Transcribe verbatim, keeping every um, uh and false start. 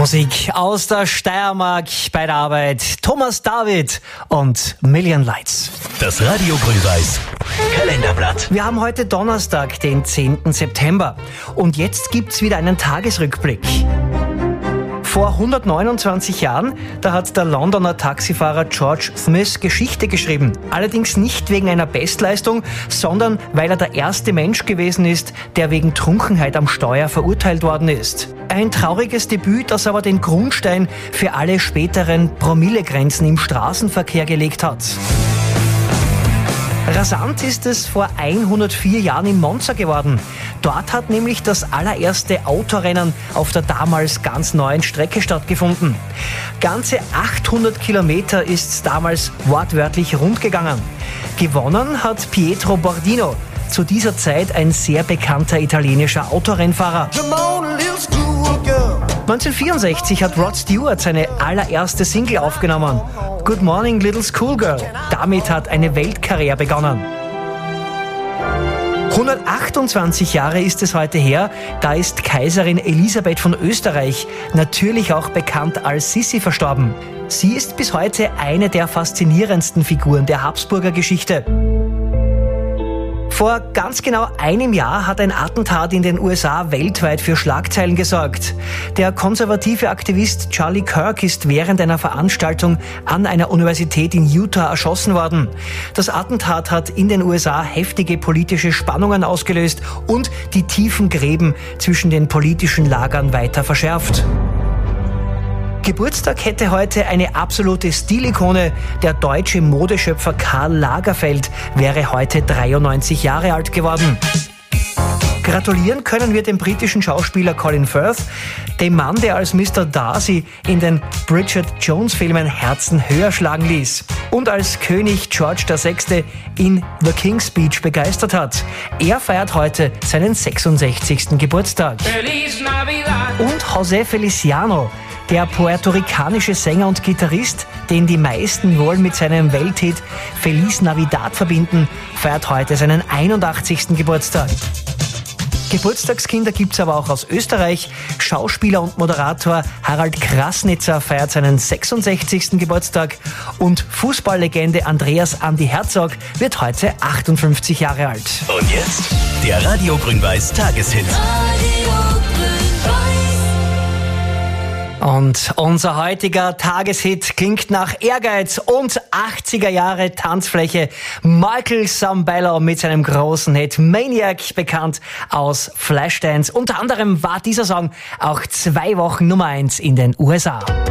Musik aus der Steiermark bei der Arbeit. Thomas David und Million Lights. Das Radio Grün-Weiß Kalenderblatt. Wir haben heute Donnerstag, den zehnten September. Und jetzt gibt's wieder einen Tagesrückblick. Vor hundertneunundzwanzig Jahren, da hat der Londoner Taxifahrer George Smith Geschichte geschrieben. Allerdings nicht wegen einer Bestleistung, sondern weil er der erste Mensch gewesen ist, der wegen Trunkenheit am Steuer verurteilt worden ist. Ein trauriges Debüt, das aber den Grundstein für alle späteren Promillegrenzen im Straßenverkehr gelegt hat. Rasant ist es vor hundertvier Jahren in Monza geworden. Dort hat nämlich das allererste Autorennen auf der damals ganz neuen Strecke stattgefunden. Ganze achthundert Kilometer ist damals wortwörtlich rundgegangen. Gewonnen hat Pietro Bordino, zu dieser Zeit ein sehr bekannter italienischer Autorennfahrer. neunzehnhundertvierundsechzig hat Rod Stewart seine allererste Single aufgenommen. Good Morning Little Schoolgirl. Damit hat eine Weltkarriere begonnen. hundertachtundzwanzig Jahre ist es heute her, da ist Kaiserin Elisabeth von Österreich, natürlich auch bekannt als Sissi, verstorben. Sie ist bis heute eine der faszinierendsten Figuren der Habsburger Geschichte. Vor ganz genau einem Jahr hat ein Attentat in den U S A weltweit für Schlagzeilen gesorgt. Der konservative Aktivist Charlie Kirk ist während einer Veranstaltung an einer Universität in Utah erschossen worden. Das Attentat hat in den U S A heftige politische Spannungen ausgelöst und die tiefen Gräben zwischen den politischen Lagern weiter verschärft. Geburtstag hätte heute eine absolute Stilikone. Der deutsche Modeschöpfer Karl Lagerfeld wäre heute dreiundneunzig Jahre alt geworden. Gratulieren können wir dem britischen Schauspieler Colin Firth, dem Mann, der als Mister Darcy in den Bridget Jones-Filmen Herzen höher schlagen ließ und als König George der Sechste in The King's Speech begeistert hat. Er feiert heute seinen sechsundsechzigsten Geburtstag. Und José Feliciano, der puerto-ricanische Sänger und Gitarrist, den die meisten wohl mit seinem Welthit Feliz Navidad verbinden, feiert heute seinen einundachtzigsten Geburtstag. Geburtstagskinder gibt's aber auch aus Österreich. Schauspieler und Moderator Harald Krasnitzer feiert seinen sechsundsechzigsten Geburtstag und Fußballlegende Andreas Andi Herzog wird heute achtundfünfzig Jahre alt. Und jetzt der Radio Grün-Weiß Tageshit. Und unser heutiger Tageshit klingt nach Ehrgeiz und achtziger Jahre Tanzfläche. Michael Sambello mit seinem großen Hit Maniac, bekannt aus Flashdance. Unter anderem war dieser Song auch zwei Wochen Nummer eins in den U S A.